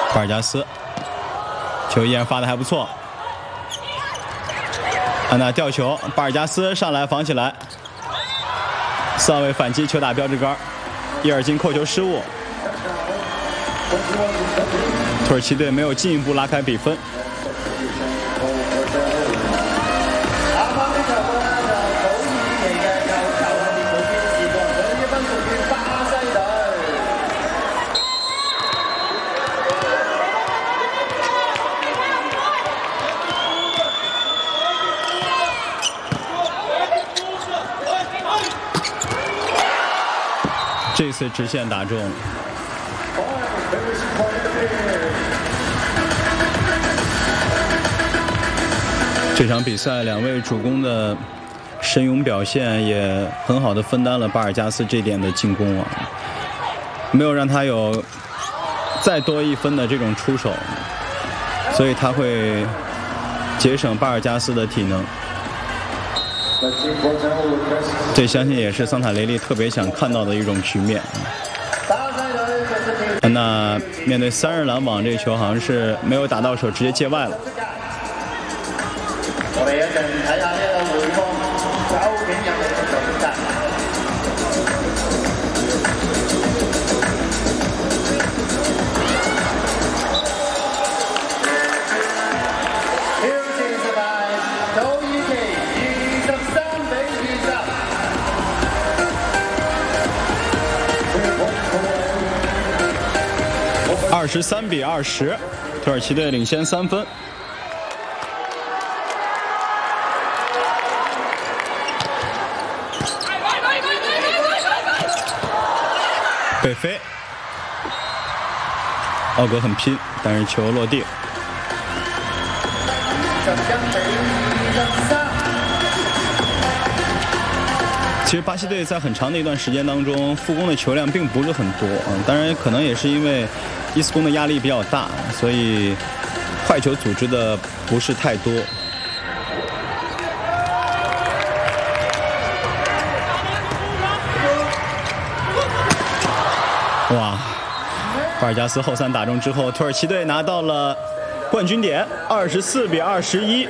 巴尔加斯，球依然发的还不错。安娜吊球，巴尔加斯上来防起来，3位反击，球打标志杆，伊尔金扣球失误。土耳其队没有进一步拉开比分。这次直线打中。这场比赛2位主攻的神勇表现也很好的分担了巴尔加斯这点的进攻啊，没有让他有再多1分的这种出手，所以他会节省巴尔加斯的体能。这相信也是桑塔雷利特别想看到的一种局面。那面对3人拦网，这个球好像是没有打到手，直接界外了。我哋一陣睇下呢個回放，究竟有冇做得？挑戰失敗，土耳其23比20。23比20，土耳其队领先3分。北飞，奥格很拼，但是球落地。其实巴西队在很长的一段时间当中，复攻的球量并不是很多啊，当然可能也是因为伊斯攻的压力比较大，所以快球组织的不是太多。哇！巴尔加斯后3打中之后，土耳其队拿到了冠军点，24比21。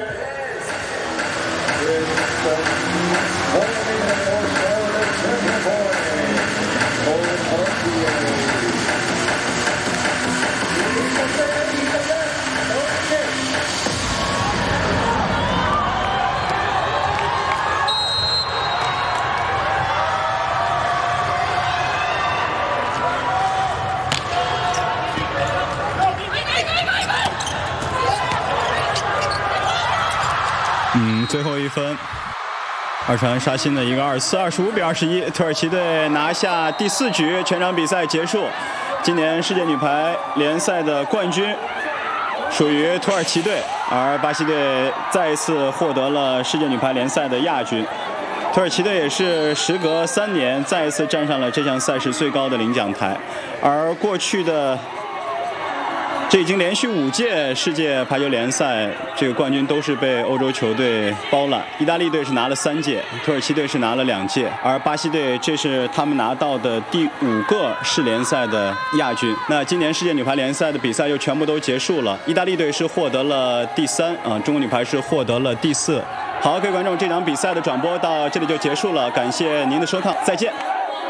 最后1分，二传沙欣的一个2-4，25比21，土耳其队拿下第4局，全场比赛结束。今年世界女排联赛的冠军属于土耳其队，而巴西队再一次获得了世界女排联赛的亚军。土耳其队也是时隔3年再一次站上了这项赛事最高的领奖台，而过去的这已经连续5届世界排球联赛这个冠军都是被欧洲球队包揽。意大利队是拿了3届，土耳其队是拿了2届，而巴西队这是他们拿到的第5个世联赛的亚军。那今年世界女排联赛的比赛就全部都结束了，意大利队是获得了第3啊，中国女排是获得了第4。好，各位观众，这场比赛的转播到这里就结束了，感谢您的收看，再见。